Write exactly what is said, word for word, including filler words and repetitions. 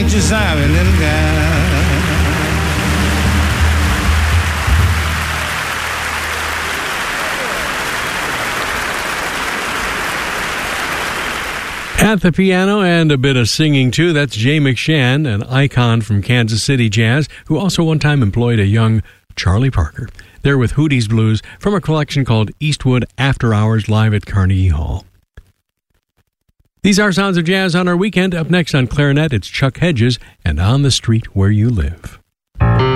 gente sabe nunca. At the piano and a bit of singing, too, that's Jay McShann, an icon from Kansas City jazz, who also one time employed a young Charlie Parker. They're with Hootie's Blues from a collection called Eastwood After Hours live at Carnegie Hall. These are Sounds of Jazz on our weekend. Up next on clarinet, it's Chuck Hedges and On the Street Where You Live.